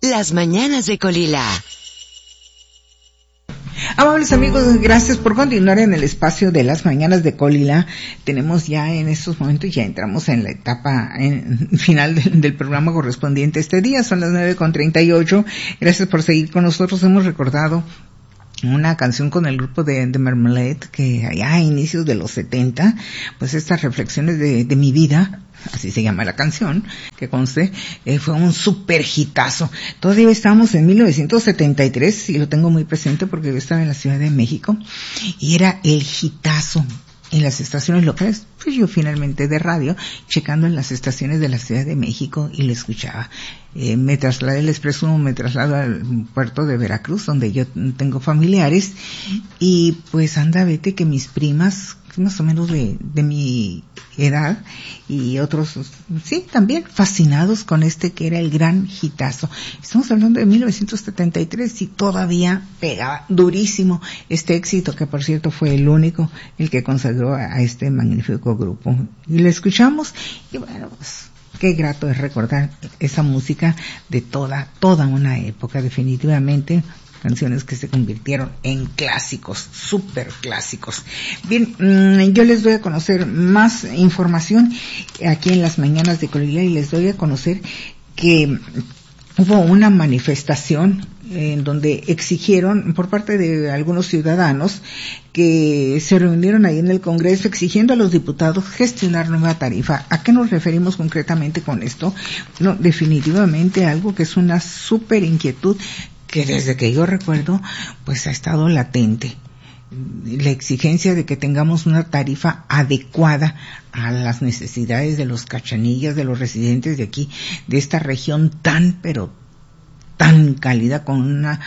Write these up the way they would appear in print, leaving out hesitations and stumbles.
Las mañanas de Colila. Amables amigos, gracias por continuar en el espacio de las mañanas de Colila. Tenemos ya en estos momentos, ya entramos en la etapa final del programa correspondiente este día, son las 9:38. Gracias por seguir con nosotros. Hemos recordado una canción con el grupo de Marmalade, que allá a inicios de los 70, pues estas reflexiones de mi vida, así se llama la canción, que conste, fue un super hitazo. Todavía estábamos en 1973, y lo tengo muy presente porque yo estaba en la Ciudad de México, y era el hitazo en las estaciones locales. Pues yo finalmente de radio, checando en las estaciones de la Ciudad de México, y le escuchaba. Me trasladé, les presumo, me traslado al puerto de Veracruz, donde yo tengo familiares, y pues anda, vete que mis primas, más o menos de mi edad, y otros, sí, también fascinados con este que era el gran hitazo. Estamos hablando de 1973 y todavía pegaba durísimo este éxito, que por cierto fue el único, el que consagró a este magnífico grupo. Y lo escuchamos, y bueno, pues qué grato es recordar esa música de toda una época, definitivamente. Canciones que se convirtieron en clásicos, súper clásicos. Bien, yo les doy a conocer más información aquí en las mañanas de Colila, y les doy a conocer que hubo una manifestación en donde exigieron por parte de algunos ciudadanos que se reunieron ahí en el Congreso exigiendo a los diputados gestionar nueva tarifa. ¿A qué nos referimos concretamente con esto? No, definitivamente algo que es una súper inquietud que desde que yo recuerdo pues ha estado latente. La exigencia de que tengamos una tarifa adecuada a las necesidades de los cachanillas, de los residentes de aquí, de esta región tan cálida, con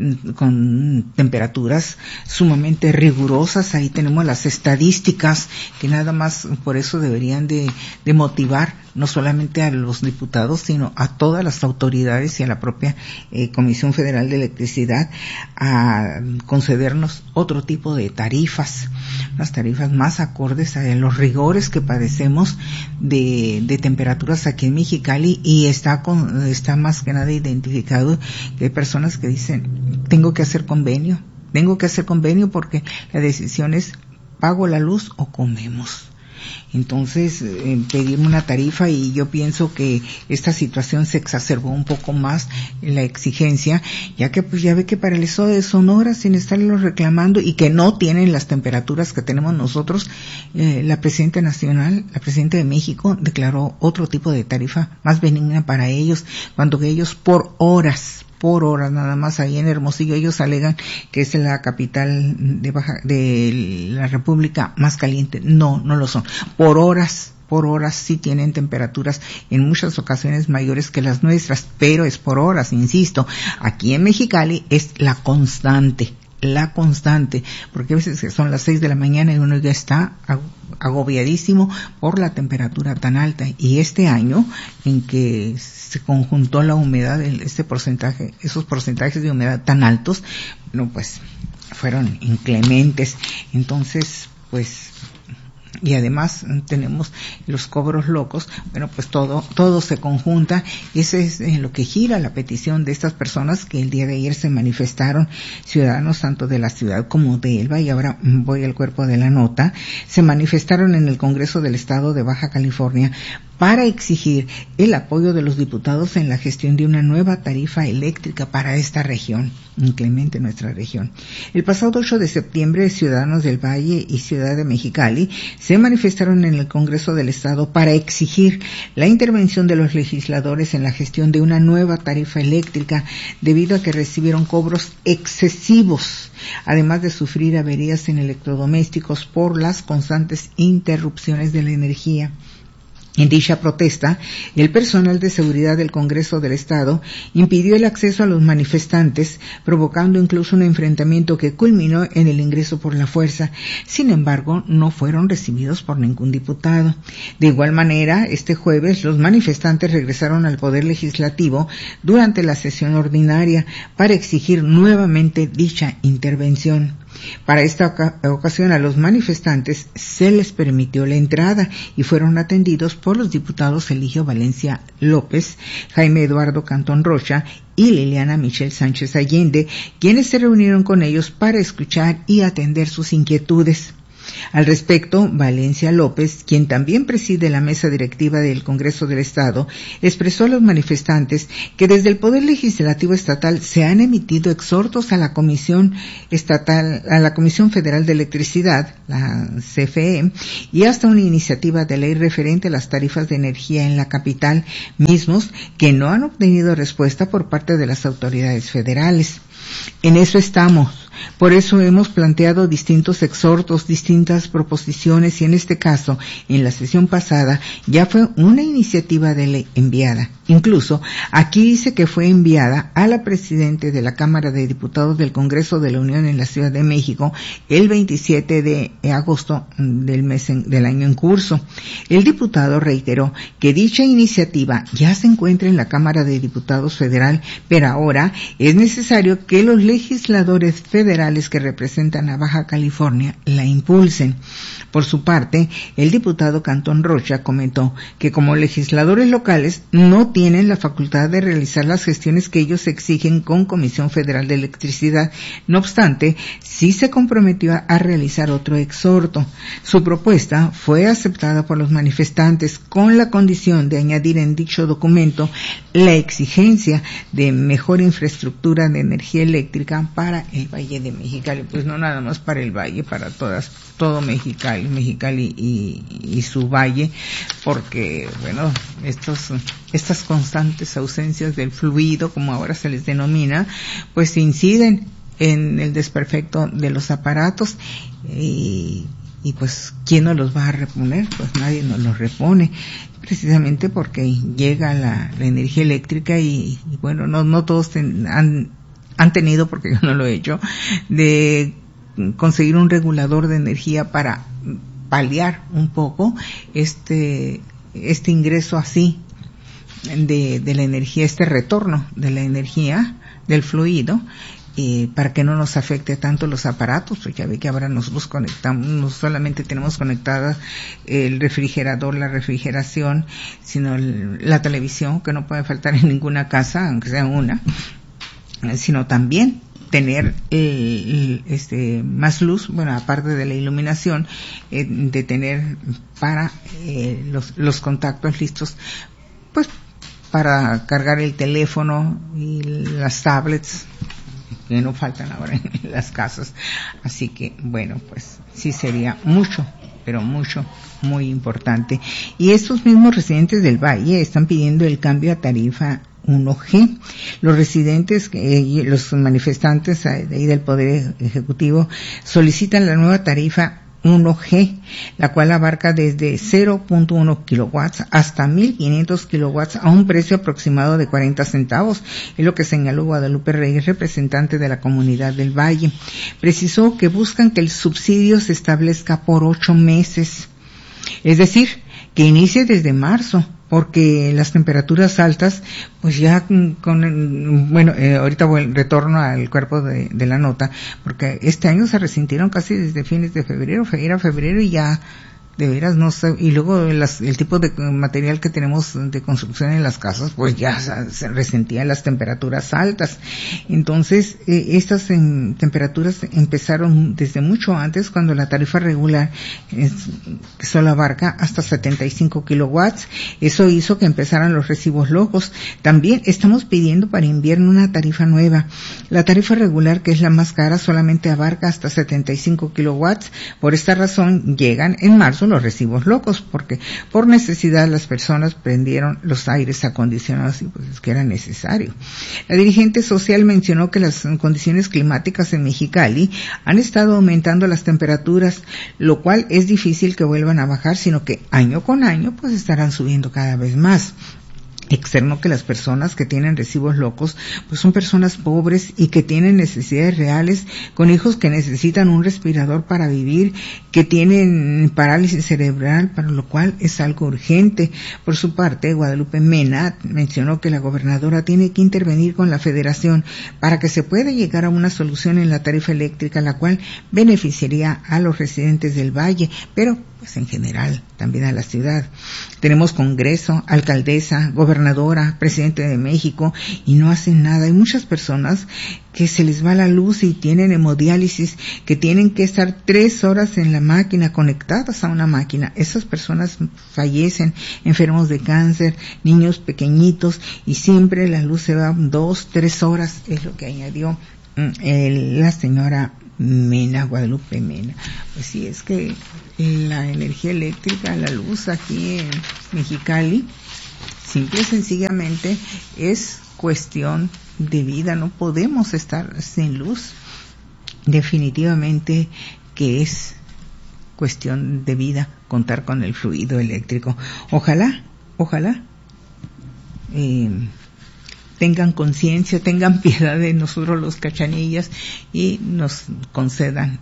temperaturas sumamente rigurosas. Ahí tenemos las estadísticas que nada más por eso deberían de motivar no solamente a los diputados, sino a todas las autoridades y a la propia Comisión Federal de Electricidad a concedernos otro tipo de tarifas, unas tarifas más acordes a los rigores que padecemos de temperaturas aquí en Mexicali. Y está más que nada identificado que hay personas que dicen, tengo que hacer convenio porque la decisión es, ¿pago la luz o comemos? Entonces, pedir una tarifa, y yo pienso que esta situación se exacerbó un poco más en la exigencia, ya que pues ya ve que para el estado de Sonora, sin estarlo reclamando, y que no tienen las temperaturas que tenemos nosotros, la presidenta nacional, la presidenta de México, declaró otro tipo de tarifa más benigna para ellos, cuando que ellos por horas nada más ahí en Hermosillo, ellos alegan que es la capital de la República más caliente. No lo son. Por horas sí tienen temperaturas en muchas ocasiones mayores que las nuestras, pero es por horas, insisto. Aquí en Mexicali es la constante, porque a veces son las 6 de la mañana y uno ya está agobiadísimo por la temperatura tan alta. Y este año, en que se conjuntó la humedad, esos porcentajes de humedad tan altos, no, pues fueron inclementes. Entonces, pues, y además tenemos los cobros locos. Bueno, pues todo se conjunta, y ese es en lo que gira la petición de estas personas que el día de ayer se manifestaron, ciudadanos tanto de la ciudad como de Elba, y ahora voy al cuerpo de la nota. Se manifestaron en el Congreso del Estado de Baja California para exigir el apoyo de los diputados en la gestión de una nueva tarifa eléctrica para esta región, inclemente nuestra región. El pasado 8 de septiembre, ciudadanos del Valle y Ciudad de Mexicali se manifestaron en el Congreso del Estado para exigir la intervención de los legisladores en la gestión de una nueva tarifa eléctrica, debido a que recibieron cobros excesivos, además de sufrir averías en electrodomésticos por las constantes interrupciones de la energía. En dicha protesta, el personal de seguridad del Congreso del Estado impidió el acceso a los manifestantes, provocando incluso un enfrentamiento que culminó en el ingreso por la fuerza. Sin embargo, no fueron recibidos por ningún diputado. De igual manera, este jueves los manifestantes regresaron al Poder Legislativo durante la sesión ordinaria para exigir nuevamente dicha intervención. Para esta ocasión a los manifestantes se les permitió la entrada y fueron atendidos por los diputados Eligio Valencia López, Jaime Eduardo Cantón Rocha y Liliana Michelle Sánchez Allende, quienes se reunieron con ellos para escuchar y atender sus inquietudes. Al respecto, Valencia López, quien también preside la mesa directiva del Congreso del Estado, expresó a los manifestantes que desde el Poder Legislativo Estatal se han emitido exhortos a la Comisión Federal de Electricidad, la CFE, y hasta una iniciativa de ley referente a las tarifas de energía en la capital, mismos que no han obtenido respuesta por parte de las autoridades federales. En eso estamos. Por eso hemos planteado distintos exhortos, distintas proposiciones y en este caso, en la sesión pasada, ya fue una iniciativa de ley enviada. Incluso, aquí dice que fue enviada a la Presidenta de la Cámara de Diputados del Congreso de la Unión en la Ciudad de México el 27 de agosto del año en curso. El diputado reiteró que dicha iniciativa ya se encuentra en la Cámara de Diputados Federal, pero ahora es necesario que los legisladores federales que representan a Baja California la impulsen. Por su parte, el diputado Cantón Rocha comentó que como legisladores locales no tienen la facultad de realizar las gestiones que ellos exigen con Comisión Federal de Electricidad. No obstante, sí se comprometió a realizar otro exhorto. Su propuesta fue aceptada por los manifestantes con la condición de añadir en dicho documento la exigencia de mejor infraestructura de energía eléctrica para el Valle de Mexicali. Pues no nada más para el Valle, para todo Mexicali y su valle, porque bueno, estas constantes ausencias del fluido, como ahora se les denomina, pues inciden en el desperfecto de los aparatos y pues ¿quién nos los va a reponer? Pues nadie nos los repone, precisamente porque llega la energía eléctrica y bueno, no todos han tenido, porque yo no lo he hecho, de conseguir un regulador de energía para paliar un poco este ingreso así de la energía, este retorno de la energía del fluido, para que no nos afecte tanto los aparatos. Pues ya ve que ahora nosotros conectamos, no solamente tenemos conectada el refrigerador, la refrigeración, sino la televisión, que no puede faltar en ninguna casa, aunque sea una, sino también tener más luz, bueno, aparte de la iluminación, de tener para los contactos listos, pues para cargar el teléfono y las tablets que no faltan ahora en las casas. Así que bueno, pues sí sería mucho, pero mucho, muy importante. Y estos mismos residentes del Valle están pidiendo el cambio a tarifa 1G. Los residentes, los manifestantes de ahí del Poder Ejecutivo solicitan la nueva tarifa 1G, la cual abarca desde 0.1 kilowatts hasta 1.500 kilowatts a un precio aproximado de 40 centavos, es lo que señaló Guadalupe Reyes, representante de la comunidad del Valle. Precisó que buscan que el subsidio se establezca por 8 meses, es decir, que inicie desde marzo, porque las temperaturas altas, pues ya ahorita retorno al cuerpo de la nota, porque este año se resintieron casi desde fines de febrero, era febrero y ya de veras no sé, y luego el tipo de material que tenemos de construcción en las casas, pues ya se resentían las temperaturas altas. Entonces, estas temperaturas empezaron desde mucho antes, cuando la tarifa regular solo abarca hasta 75 kilowatts. Eso hizo que empezaran los recibos locos. También estamos pidiendo para invierno una tarifa nueva. La tarifa regular, que es la más cara, solamente abarca hasta 75 kilowatts. Por esta razón, llegan en marzo los recibos locos, porque por necesidad las personas prendieron los aires acondicionados y pues es que era necesario. La dirigente social mencionó que las condiciones climáticas en Mexicali han estado aumentando las temperaturas, lo cual es difícil que vuelvan a bajar, sino que año con año pues estarán subiendo cada vez más. externo que las personas que tienen recibos locos pues son personas pobres y que tienen necesidades reales, con hijos que necesitan un respirador para vivir, que tienen parálisis cerebral, para lo cual es algo urgente. Por su parte, Guadalupe Mena mencionó que la gobernadora tiene que intervenir con la federación para que se pueda llegar a una solución en la tarifa eléctrica, la cual beneficiaría a los residentes del valle, pero pues en general también a la ciudad. Tenemos Congreso, alcaldesa, gobernadora, presidente de México y no hacen nada. Hay muchas personas que se les va la luz y tienen hemodiálisis, que tienen que estar 3 horas en la máquina, conectadas a una máquina. Esas personas fallecen, enfermos de cáncer, niños pequeñitos, y siempre la luz se va 2, 3 horas, es lo que añadió la señora Mena, Guadalupe Mena. Pues sí, es que la energía eléctrica, la luz aquí en Mexicali, simple y sencillamente es cuestión de vida. No podemos estar sin luz. Definitivamente que es cuestión de vida contar con el fluido eléctrico. Ojalá tengan conciencia, tengan piedad de nosotros los cachanillas y nos concedan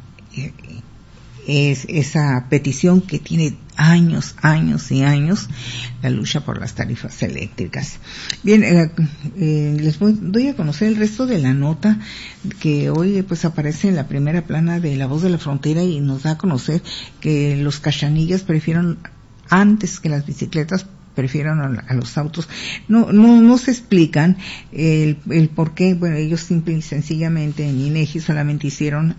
esa petición que tiene años y años, la lucha por las tarifas eléctricas. Bien, les doy a conocer el resto de la nota que hoy pues aparece en la primera plana de La Voz de la Frontera y nos da a conocer que los cachanillas prefieren, antes que las bicicletas, prefieren a los autos. No se explican el por qué. Bueno, ellos simple y sencillamente en INEGI solamente hicieron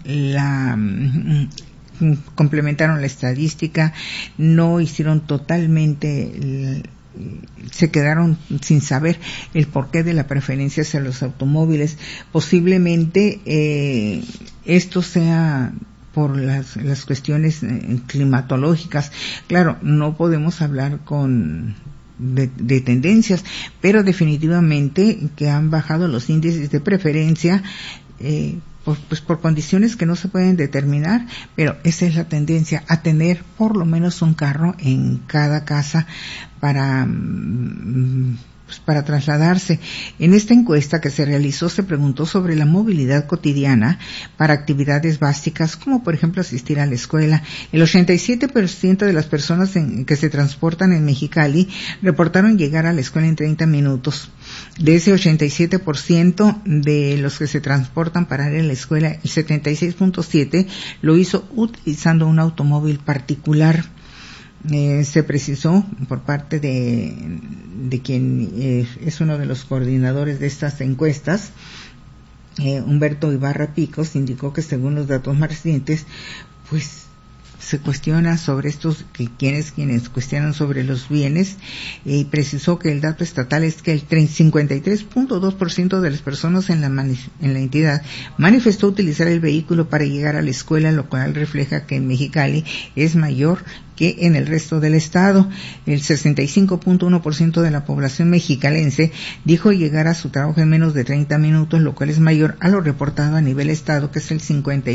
complementaron la estadística, no hicieron totalmente, se quedaron sin saber el porqué de la preferencia hacia los automóviles. Posiblemente esto sea por las cuestiones climatológicas. Claro, no podemos hablar de tendencias, pero definitivamente que han bajado los índices de preferencia por condiciones que no se pueden determinar, pero esa es la tendencia, a tener por lo menos un carro en cada casa para trasladarse. En esta encuesta que se realizó se preguntó sobre la movilidad cotidiana para actividades básicas, como por ejemplo asistir a la escuela. El 87% de las personas que se transportan en Mexicali reportaron llegar a la escuela en 30 minutos. De ese 87% de los que se transportan para ir a la escuela, el 76.7% lo hizo utilizando un automóvil particular. Se precisó por parte de quien es uno de los coordinadores de estas encuestas, Humberto Ibarra Picos, indicó que según los datos más recientes, pues se cuestiona sobre estos, quienes cuestionan sobre los bienes, y precisó que el dato estatal es que el 53.2% de las personas en la entidad manifestó utilizar el vehículo para llegar a la escuela, lo cual refleja que en Mexicali es mayor que en el resto del estado. El 65.1% de la población mexicalense dijo llegar a su trabajo en menos de 30 minutos, lo cual es mayor a lo reportado a nivel estado, que es el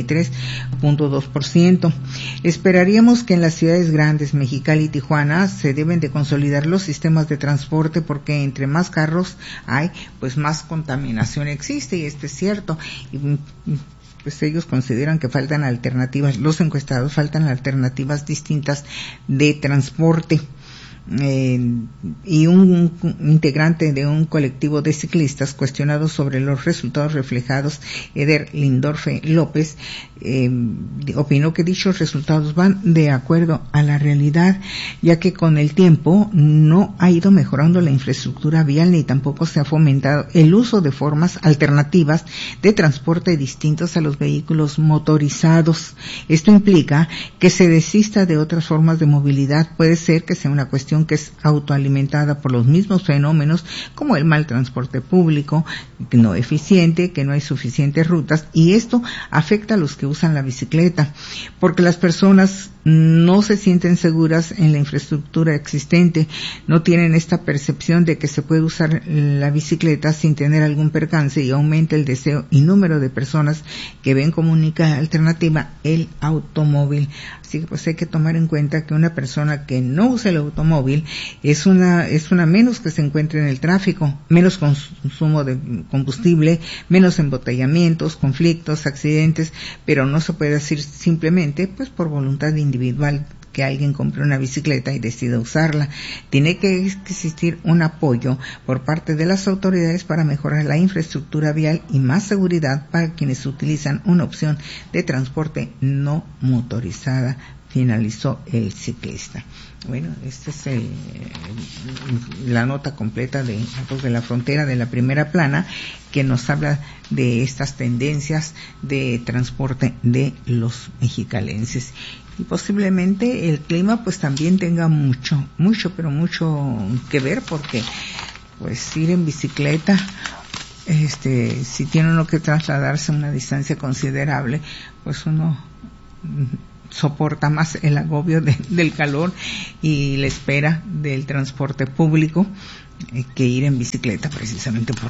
53.2%. Esperaríamos que en las ciudades grandes, Mexicali y Tijuana, se deben de consolidar los sistemas de transporte, porque entre más carros hay, pues más contaminación existe, y esto es cierto. Y pues ellos consideran que faltan alternativas, los encuestados, faltan alternativas distintas de transporte. Y un integrante de un colectivo de ciclistas cuestionado sobre los resultados reflejados, Eder Lindorfe López, opinó que dichos resultados van de acuerdo a la realidad, ya que con el tiempo no ha ido mejorando la infraestructura vial, ni tampoco se ha fomentado el uso de formas alternativas de transporte distintas a los vehículos motorizados. Esto implica que se desista de otras formas de movilidad. Puede ser que sea una cuestión que es autoalimentada por los mismos fenómenos, como el mal transporte público, no eficiente, que no hay suficientes rutas, y esto afecta a los que usan la bicicleta, porque las personas no se sienten seguras en la infraestructura existente, no tienen esta percepción de que se puede usar la bicicleta sin tener algún percance, y aumenta el deseo y número de personas que ven como única alternativa el automóvil. Así que pues hay que tomar en cuenta que una persona que no usa el automóvil es una menos que se encuentre en el tráfico, menos consumo de combustible, menos embotellamientos, conflictos, accidentes, pero no se puede decir simplemente pues por voluntad individual que alguien compre una bicicleta y decida usarla. Tiene que existir un apoyo por parte de las autoridades para mejorar la infraestructura vial y más seguridad para quienes utilizan una opción de transporte no motorizada, finalizó el ciclista. Bueno, esta es la nota completa de Datos de la Frontera de la primera plana, que nos habla de estas tendencias de transporte de los mexicalenses. Y posiblemente el clima pues también tenga mucho que ver, porque pues ir en bicicleta, si tiene uno que trasladarse a una distancia considerable, pues uno soporta más el agobio del calor y la espera del transporte público que ir en bicicleta, precisamente por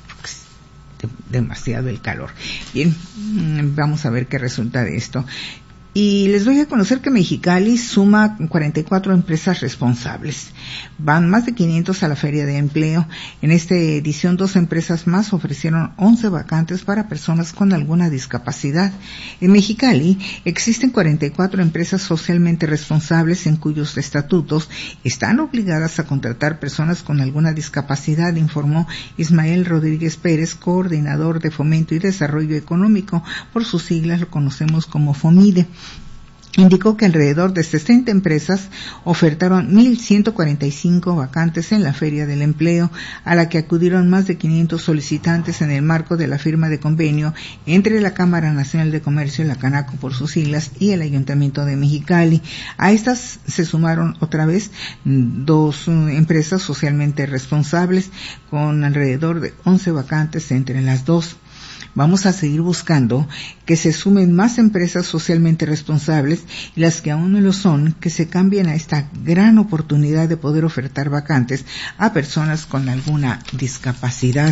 demasiado el calor. Bien, vamos a ver qué resulta de esto. Y les doy a conocer que Mexicali suma 44 empresas responsables. Van más de 500 a la Feria de Empleo. En esta edición, 2 empresas más ofrecieron 11 vacantes para personas con alguna discapacidad. En Mexicali existen 44 empresas socialmente responsables en cuyos estatutos están obligadas a contratar personas con alguna discapacidad, informó Ismael Rodríguez Pérez, coordinador de Fomento y Desarrollo Económico. Por sus siglas lo conocemos como FOMIDE. Indicó que alrededor de 60 empresas ofertaron 1,145 vacantes en la Feria del Empleo, a la que acudieron más de 500 solicitantes en el marco de la firma de convenio entre la Cámara Nacional de Comercio, la Canaco por sus siglas, y el Ayuntamiento de Mexicali. A estas se sumaron otra vez 2 empresas socialmente responsables, con alrededor de 11 vacantes entre las 2. Vamos a seguir buscando que se sumen más empresas socialmente responsables, y las que aún no lo son, que se cambien a esta gran oportunidad de poder ofertar vacantes a personas con alguna discapacidad.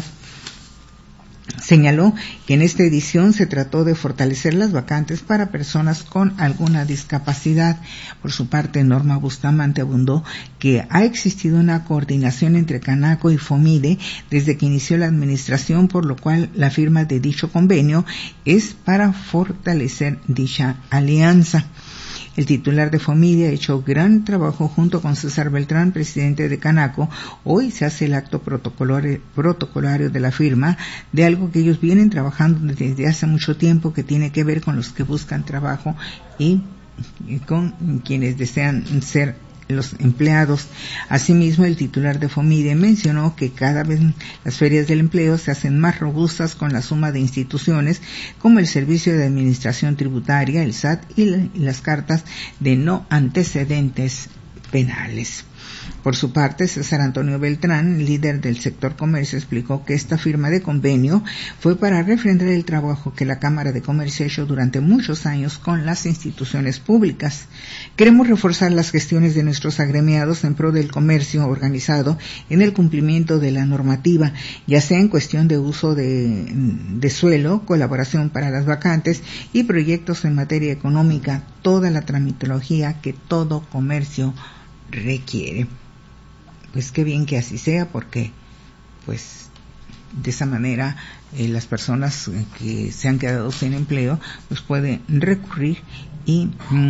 Señaló que en esta edición se trató de fortalecer las vacantes para personas con alguna discapacidad. Por su parte, Norma Bustamante abundó que ha existido una coordinación entre Canaco y FOMIDE desde que inició la administración, por lo cual la firma de dicho convenio es para fortalecer dicha alianza. El titular de FOMIDE ha hecho gran trabajo junto con César Beltrán, presidente de Canaco. Hoy se hace el acto protocolario de la firma de algo que ellos vienen trabajando desde hace mucho tiempo, que tiene que ver con los que buscan trabajo y con quienes desean ser los empleados. Asimismo, el titular de FOMIDE mencionó que cada vez las ferias del empleo se hacen más robustas con la suma de instituciones como el Servicio de Administración Tributaria, el SAT, y las cartas de no antecedentes penales. Por su parte, César Antonio Beltrán, líder del sector comercio, explicó que esta firma de convenio fue para refrendar el trabajo que la Cámara de Comercio ha hecho durante muchos años con las instituciones públicas. Queremos reforzar las gestiones de nuestros agremiados en pro del comercio organizado en el cumplimiento de la normativa, ya sea en cuestión de uso de suelo, colaboración para las vacantes y proyectos en materia económica, toda la tramitología que todo comercio requiere. Pues qué bien que así sea, porque pues de esa manera las personas que se han quedado sin empleo pues pueden recurrir y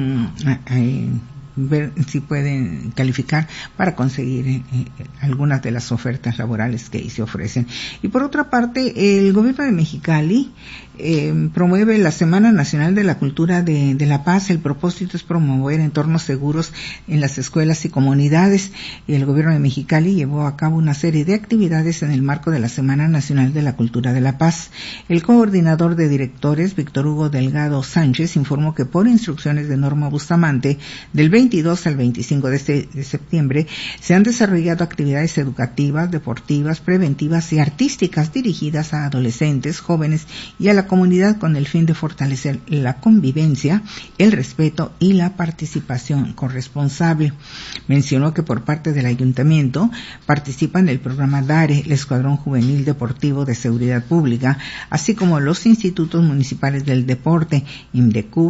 ver si pueden calificar para conseguir algunas de las ofertas laborales que ahí se ofrecen. Y por otra parte, el gobierno de Mexicali promueve la Semana Nacional de la Cultura de la Paz. El propósito es promover entornos seguros en las escuelas y comunidades. Y el gobierno de Mexicali llevó a cabo una serie de actividades en el marco de la Semana Nacional de la Cultura de la Paz. El coordinador de directores, Víctor Hugo Delgado Sánchez, informó que por instrucciones de Norma Bustamante, del 22 al 25 de septiembre, se han desarrollado actividades educativas, deportivas, preventivas y artísticas dirigidas a adolescentes, jóvenes y a la comunidad con el fin de fortalecer la convivencia, el respeto y la participación corresponsable. Mencionó que por parte del ayuntamiento participan el programa DARE, el Escuadrón Juvenil Deportivo de Seguridad Pública, así como los institutos municipales del deporte, IMDECUF,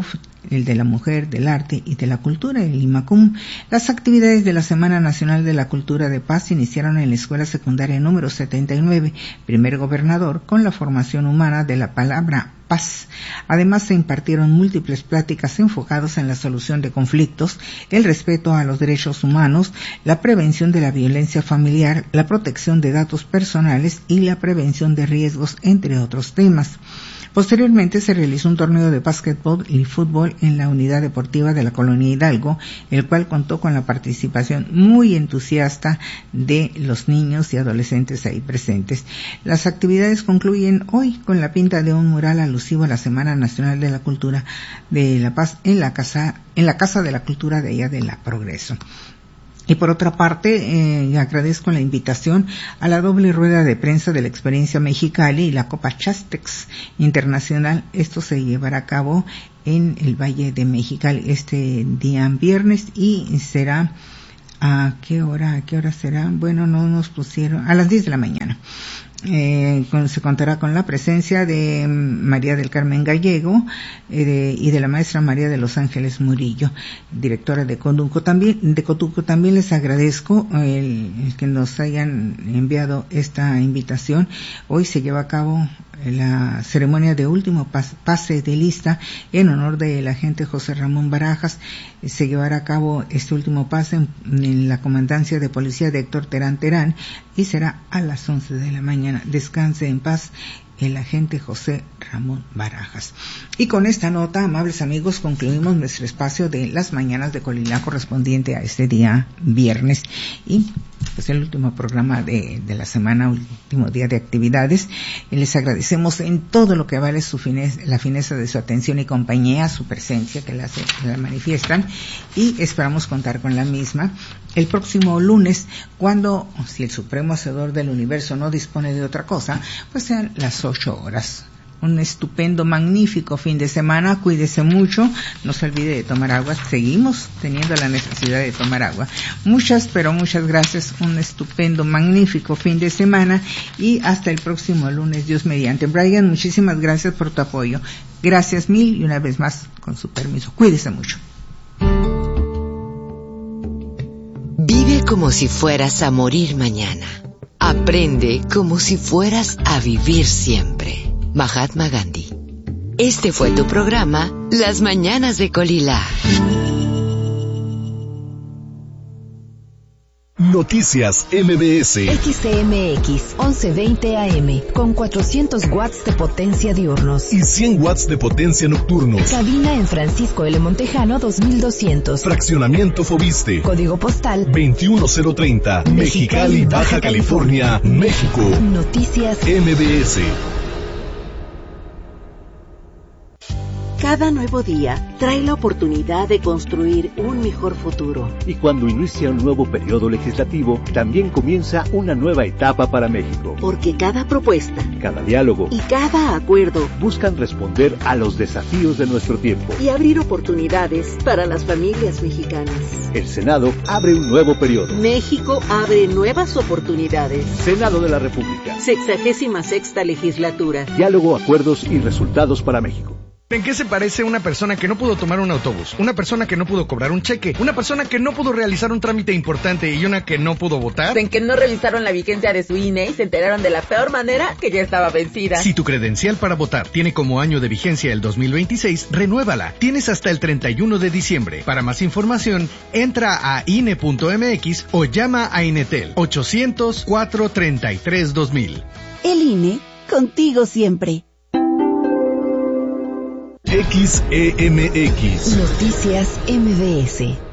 el de la mujer, del arte y de la cultura, el IMACUM. Las actividades de la Semana Nacional de la Cultura de Paz iniciaron en la Escuela Secundaria número 79, primer gobernador, con la formación humana de la palabra paz. Además, se impartieron múltiples pláticas enfocadas en la solución de conflictos, el respeto a los derechos humanos, la prevención de la violencia familiar, la protección de datos personales y la prevención de riesgos, entre otros temas. Posteriormente se realizó un torneo de básquetbol y fútbol en la unidad deportiva de la Colonia Hidalgo, el cual contó con la participación muy entusiasta de los niños y adolescentes ahí presentes. Las actividades concluyen hoy con la pinta de un mural alusivo a la Semana Nacional de la Cultura de La Paz en la Casa de la Cultura de allá de La Progreso. Y por otra parte, agradezco la invitación a la doble rueda de prensa de la Experiencia Mexicali y la Copa Chastex Internacional. Esto se llevará a cabo en el Valle de Mexicali este día viernes y será ¿a qué hora será? Bueno, no nos pusieron, a las 10 de la mañana. Se contará con la presencia de María del Carmen Gallego y de la maestra María de los Ángeles Murillo, directora de Cotuco. También les agradezco el que nos hayan enviado esta invitación. Hoy se lleva a cabo la ceremonia de último pase de lista en honor del agente José Ramón Barajas. Se llevará a cabo este último pase en la comandancia de policía de Héctor Terán y será a las 11 de la mañana. Descanse en paz el agente José Ramón Barajas. Y con esta nota, amables amigos, concluimos nuestro espacio de las mañanas de Colilá correspondiente a este día viernes y pues el último programa de la semana, último día de actividades. Les agradecemos en todo lo que vale la fineza de su atención y compañía, su presencia que la manifiestan, y esperamos contar con la misma el próximo lunes, cuando, si el Supremo Hacedor del Universo no dispone de otra cosa, pues sean las 8 horas. Un estupendo, magnífico fin de semana. Cuídese mucho, no se olvide de tomar agua. Seguimos teniendo la necesidad de tomar agua. Muchas gracias. Un estupendo, magnífico fin de semana y hasta el próximo lunes, Dios mediante. Brian, muchísimas gracias por tu apoyo. Gracias mil y una vez más, con su permiso. Cuídese mucho. Vive como si fueras a morir mañana. Aprende como si fueras a vivir siempre. Mahatma Gandhi. Este fue tu programa, Las Mañanas de Colilá. Noticias MBS. XCMX 1120 AM con 400 watts de potencia diurnos y 100 watts de potencia nocturnos. Cabina en Francisco L. Montejano 2200. Fraccionamiento Fobiste. Código postal 21030. Mexicali, Baja California, México. Noticias MBS. Cada nuevo día trae la oportunidad de construir un mejor futuro. Y cuando inicia un nuevo periodo legislativo, también comienza una nueva etapa para México. Porque cada propuesta, cada diálogo y cada acuerdo buscan responder a los desafíos de nuestro tiempo y abrir oportunidades para las familias mexicanas. El Senado abre un nuevo periodo. México abre nuevas oportunidades. Senado de la República. 66ª legislatura. Diálogo, acuerdos y resultados para México. ¿En qué se parece una persona que no pudo tomar un autobús, una persona que no pudo cobrar un cheque, una persona que no pudo realizar un trámite importante y una que no pudo votar? En que no revisaron la vigencia de su INE y se enteraron de la peor manera que ya estaba vencida. Si tu credencial para votar tiene como año de vigencia el 2026, renuévala. Tienes hasta el 31 de diciembre. Para más información, entra a INE.mx o llama a INETEL 800-433-2000. El INE, contigo siempre. XEMX. Noticias MBS.